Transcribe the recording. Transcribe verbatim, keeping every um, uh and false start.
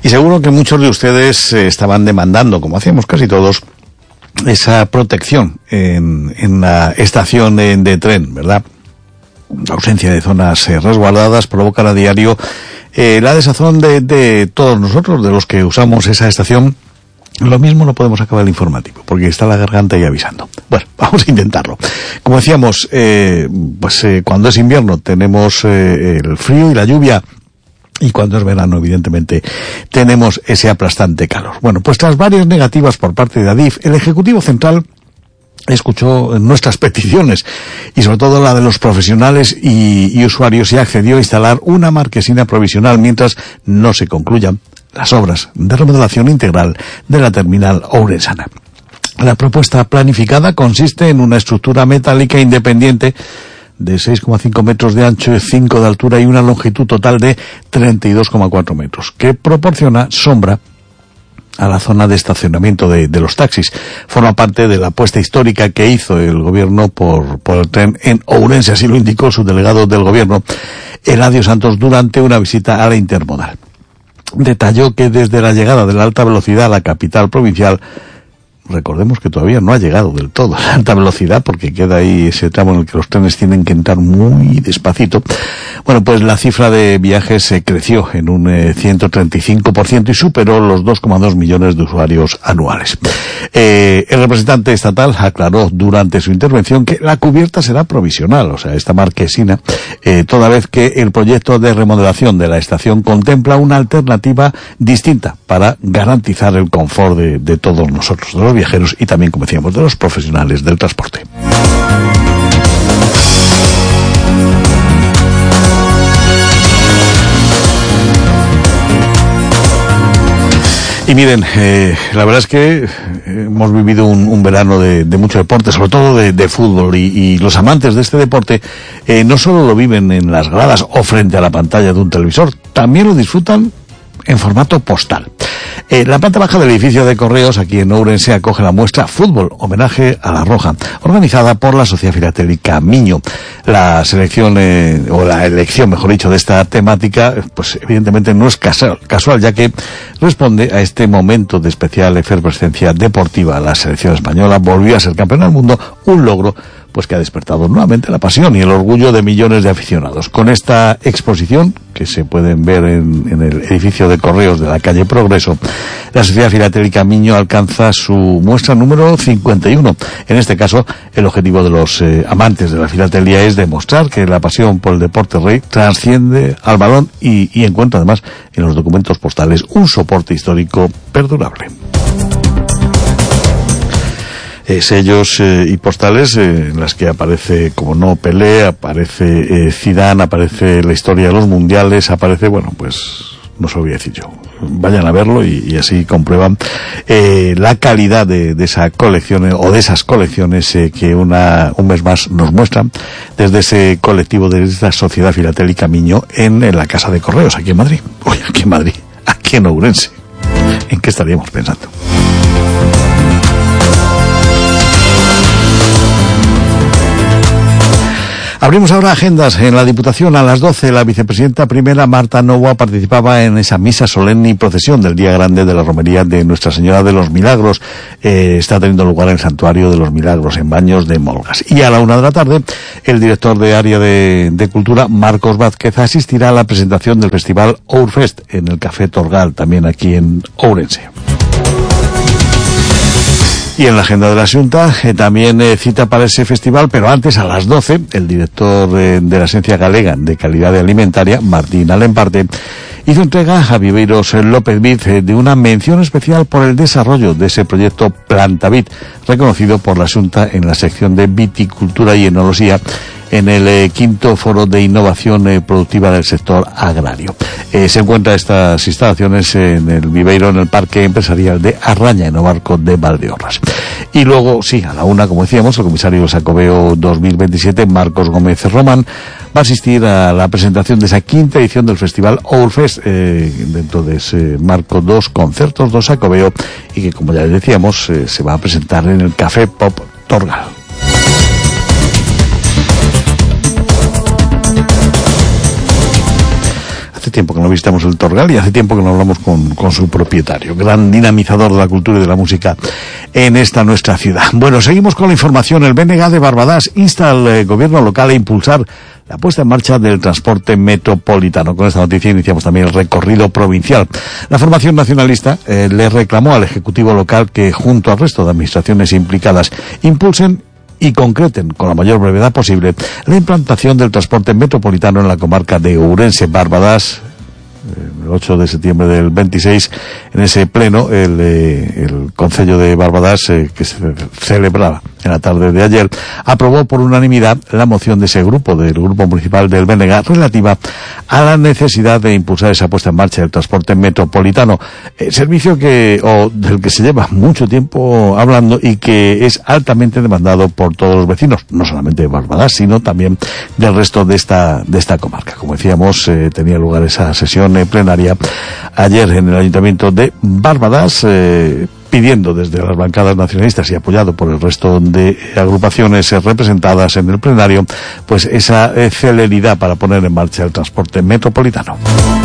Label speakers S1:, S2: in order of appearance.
S1: Y seguro que muchos de ustedes eh, estaban demandando, como hacíamos casi todos, esa protección en, en la estación de, de tren, ¿verdad? La ausencia de zonas eh, resguardadas provoca a diario eh, la desazón de, de todos nosotros, de los que usamos esa estación. Lo mismo no podemos acabar el informativo, porque está la garganta ahí avisando. Bueno, vamos a intentarlo. Como decíamos, eh, pues eh, cuando es invierno tenemos eh, el frío y la lluvia, y cuando es verano, evidentemente, tenemos ese aplastante calor. Bueno, pues tras varias negativas por parte de Adif, el Ejecutivo Central escuchó nuestras peticiones y sobre todo la de los profesionales y, y usuarios y accedió a instalar una marquesina provisional mientras no se concluyan las obras de remodelación integral de la terminal ourensana. La propuesta planificada consiste en una estructura metálica independiente de seis coma cinco metros de ancho y cinco de altura y una longitud total de treinta y dos coma cuatro metros, que proporciona sombra a la zona de estacionamiento de, de los taxis. Forma parte de la apuesta histórica que hizo el gobierno por, por el tren en Ourense, así lo indicó su delegado del gobierno, Eladio Santos, durante una visita a la intermodal. Detalló que desde la llegada de la alta velocidad a la capital provincial, recordemos que todavía no ha llegado del todo a la alta velocidad, porque queda ahí ese tramo en el que los trenes tienen que entrar muy despacito. Bueno, pues la cifra de viajes se creció en un eh, ciento treinta y cinco por ciento y superó los dos coma dos millones de usuarios anuales. Eh, el representante estatal aclaró durante su intervención que la cubierta será provisional, o sea, esta marquesina, eh, toda vez que el proyecto de remodelación de la estación contempla una alternativa distinta para garantizar el confort de, de todos nosotros, de los viajeros y también, como decíamos, de los profesionales del transporte. Y miren, eh, la verdad es que hemos vivido un, un verano de, de mucho deporte, sobre todo de, de fútbol, y, y los amantes de este deporte eh, no solo lo viven en las gradas o frente a la pantalla de un televisor, también lo disfrutan en formato postal. Eh, la planta baja del edificio de Correos, aquí en Ourense, acoge la muestra Fútbol, homenaje a la Roja, organizada por la Sociedad Filatélica Miño. La selección, eh, o la elección, mejor dicho, de esta temática, pues evidentemente no es casual, casual, ya que responde a este momento de especial efervescencia deportiva. La selección española volvió a ser campeona del mundo, un logro pues que ha despertado nuevamente la pasión y el orgullo de millones de aficionados. Con esta exposición, que se pueden ver en, en el edificio de Correos de la calle Progreso, la Sociedad Filatélica Miño alcanza su muestra número cincuenta y uno. En este caso, el objetivo de los eh, amantes de la filatelia es demostrar que la pasión por el deporte rey trasciende al balón y, y encuentra además en los documentos postales un soporte histórico perdurable. Eh, sellos eh, y postales eh, en las que aparece, como no, Pelé, aparece eh, Zidane, aparece la historia de los mundiales, aparece, bueno, pues no se lo voy a decir yo. Vayan a verlo y, y así comprueban eh, la calidad de, de esa colección, eh, o de esas colecciones eh, que una un mes más nos muestran desde ese colectivo, de esta Sociedad Filatélica Miño en, en la Casa de Correos, aquí en Madrid. Uy, aquí en Madrid, aquí en Ourense. ¿En qué estaríamos pensando? Abrimos ahora agendas. En la Diputación, a las doce, la vicepresidenta primera, Marta Novoa, participaba en esa misa solemne y procesión del Día Grande de la Romería de Nuestra Señora de los Milagros. Eh, está teniendo lugar en el Santuario de los Milagros, en Baños de Molgas. Y a la una de la tarde, el director de Área de, de Cultura, Marcos Vázquez, asistirá a la presentación del Festival Ourfest en el Café Torgal, también aquí en Ourense. Y en la agenda de la Xunta eh, también eh, cita para ese festival, pero antes, a las doce, el director eh, de la Agencia Galega de Calidad Alimentaria, Martín Alemparte, hizo entrega a Viveiros López Vid eh, de una mención especial por el desarrollo de ese proyecto Plantavid, reconocido por la Xunta en la sección de Viticultura y Enoloxía, en el eh, quinto foro de innovación eh, productiva del sector agrario. Eh, se encuentra estas instalaciones en el Viveiro, en el Parque Empresarial de Arraña, en Obarco de Valdeorras. Y luego, sí, a la una, como decíamos, el comisario Xacobeo dos mil veintisiete, Marcos Gómez Román, va a asistir a la presentación de esa quinta edición del Festival Ourfest, eh, dentro de ese marco, dos conciertos, dos Xacobeo, y que, como ya les decíamos, eh, se va a presentar en el Café Pop Torgal. tiempo que no visitamos el Torgal y hace tiempo que no hablamos con, con su propietario, gran dinamizador de la cultura y de la música en esta nuestra ciudad. Bueno, seguimos con la información. El B N G de Barbadas insta al eh, gobierno local a impulsar la puesta en marcha del transporte metropolitano. Con esta noticia iniciamos también el recorrido provincial. La formación nacionalista eh, le reclamó al Ejecutivo local que, junto al resto de administraciones implicadas, impulsen y concreten con la mayor brevedad posible la implantación del transporte metropolitano en la comarca de Ourense. Barbadas, el ocho de septiembre del veintiséis, en ese pleno, el, eh, el Concello de Barbadas, eh, que se celebraba en la tarde de ayer, aprobó por unanimidad la moción de ese grupo, del Grupo Municipal del B N G, relativa a la necesidad de impulsar esa puesta en marcha del transporte metropolitano, eh, servicio que, o del que se lleva mucho tiempo hablando y que es altamente demandado por todos los vecinos, no solamente de Barbadas, sino también del resto de esta, de esta comarca. Como decíamos, eh, tenía lugar esa sesión eh, plenaria ayer en el Ayuntamiento de Barbadas, eh, pidiendo desde las bancadas nacionalistas y apoyado por el resto de agrupaciones representadas en el plenario, pues esa celeridad para poner en marcha el transporte metropolitano.